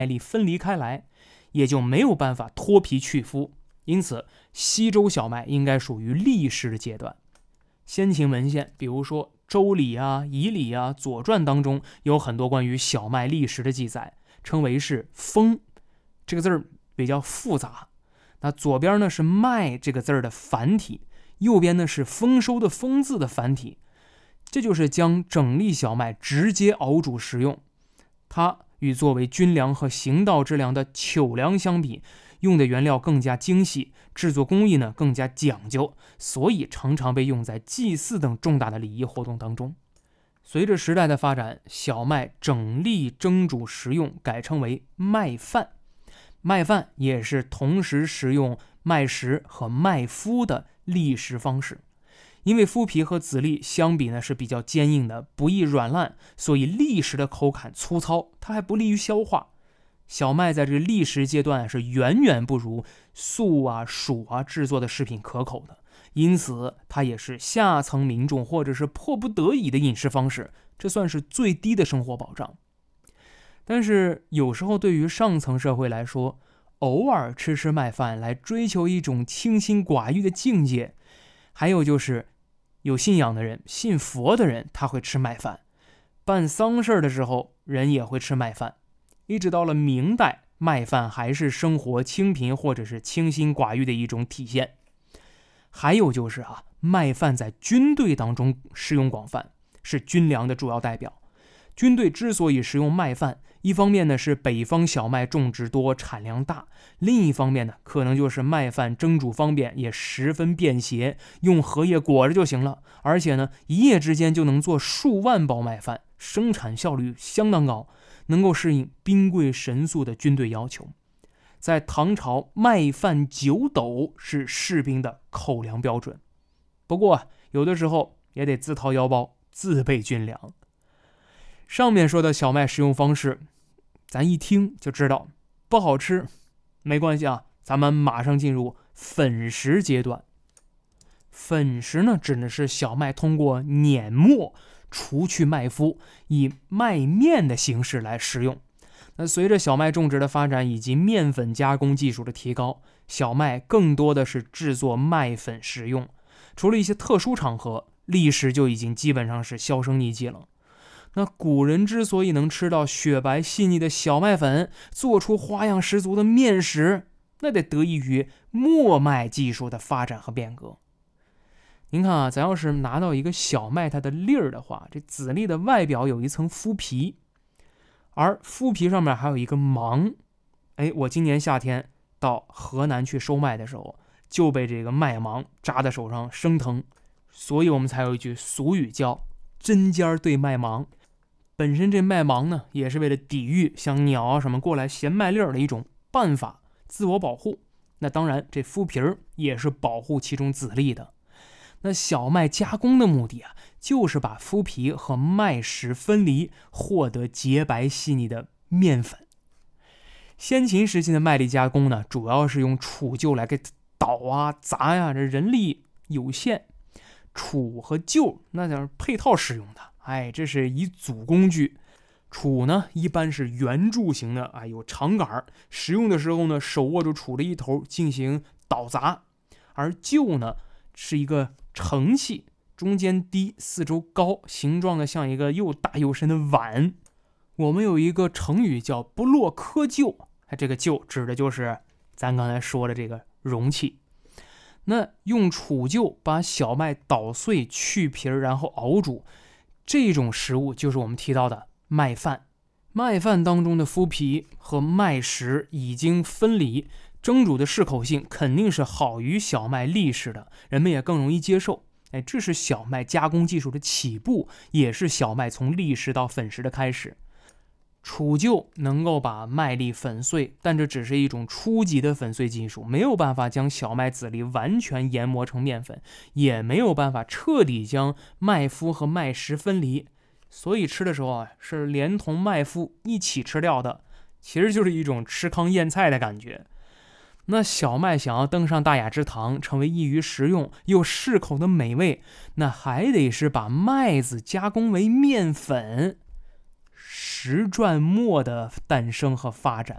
粒分离开来，也就没有办法脱皮去肤。因此，西周小麦应该属于砾石的阶段。先秦文献，比如说《周礼》啊、《仪礼》啊、《左传》当中有很多关于小麦砾石的记载，称为是丰。这个字儿比较复杂。那左边呢是麦这个字儿的繁体，右边呢是丰收的丰字的繁体。这就是将整粒小麦直接熬煮食用。它与作为军粮和行道之粮的糗粮相比，用的原料更加精细，制作工艺呢更加讲究，所以常常被用在祭祀等重大的礼仪活动当中。随着时代的发展，小麦整粒蒸煮食用改称为麦饭。麦饭也是同时食用麦石和麦麸的砾石方式。因为麸皮和籽粒相比呢是比较坚硬的，不易软烂，所以砾石的口感粗糙，它还不利于消化。小麦在这个砾石阶段是远远不如粟啊、黍啊制作的食品可口的，因此它也是下层民众或者是迫不得已的饮食方式，这算是最低的生活保障。但是有时候对于上层社会来说，偶尔吃吃麦饭来追求一种清心寡欲的境界。还有就是有信仰的人，信佛的人，他会吃麦饭。办丧事的时候，人也会吃麦饭。一直到了明代，麦饭还是生活清贫或者是清心寡欲的一种体现。还有就是麦饭在军队当中使用广泛，是军粮的主要代表。军队之所以食用麦饭，一方面呢是北方小麦种植多，产量大；另一方面呢，可能就是麦饭蒸煮方便，也十分便携，用荷叶裹着就行了。而且呢，一夜之间就能做数万包麦饭，生产效率相当高，能够适应兵贵神速的军队要求。在唐朝，麦饭9斗是士兵的口粮标准。不过有的时候也得自掏腰包，自备军粮。上面说的小麦食用方式，咱一听就知道不好吃，没关系咱们马上进入粉食阶段。粉食呢，指的是小麦通过碾磨除去麦麸，以麦面的形式来食用。那随着小麦种植的发展以及面粉加工技术的提高，小麦更多的是制作麦粉食用。除了一些特殊场合，砾石就已经基本上是销声匿迹了。那古人之所以能吃到雪白细腻的小麦粉，做出花样十足的面食，那得得益于磨麦技术的发展和变革。您看咱要是拿到一个小麦它的粒儿的话，这籽粒的外表有一层麸皮，而麸皮上面还有一个芒。我今年夏天到河南去收麦的时候，就被这个麦芒扎在手上生疼，所以我们才有一句俗语叫针尖对麦芒。本身这麦芒呢，也是为了抵御像鸟什么过来衔麦粒儿的一种办法，自我保护。那当然，这麸皮儿也是保护其中籽粒的。那小麦加工的目的就是把麸皮和麦石分离，获得洁白细腻的面粉。先秦时期的麦粒加工呢，主要是用杵臼来给捣砸这人力有限，杵和臼那叫配套使用的。这是一组工具。杵呢一般是圆柱形的，有长杆，使用的时候呢手握住杵的一头进行捣砸。而臼呢是一个盛器，中间低，四周高，形状的像一个又大又深的碗。我们有一个成语叫不落窠臼，这个臼指的就是咱刚才说的这个容器。那用杵臼把小麦捣碎去皮，然后熬煮，这种食物就是我们提到的麦饭。麦饭当中的麸皮和麦石已经分离，蒸煮的适口性肯定是好于小麦砾石的，人们也更容易接受。这是小麦加工技术的起步，也是小麦从砾石到粉石的开始。杵臼能够把麦粒粉碎，但这只是一种初级的粉碎技术，没有办法将小麦籽粒完全研磨成面粉，也没有办法彻底将麦麸和麦石分离，所以吃的时候是连同麦麸一起吃掉的，其实就是一种吃糠咽菜的感觉。那小麦想要登上大雅之堂，成为易于食用又适口的美味，那还得是把麦子加工为面粉。石转磨的诞生和发展